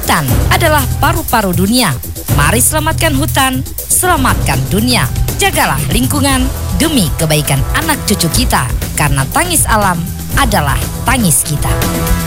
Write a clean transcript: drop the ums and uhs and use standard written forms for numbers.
Hutan adalah paru-paru dunia. Mari selamatkan hutan, selamatkan dunia. Jagalah lingkungan demi kebaikan anak cucu kita. Karena tangis alam adalah tangis kita.